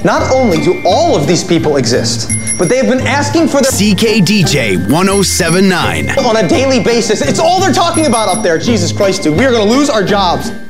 Not only do all of these people exist, but they have been asking for the CKDJ 1079 on a daily basis. It's all they're talking about up there. Jesus Christ, dude. We are going to lose our jobs.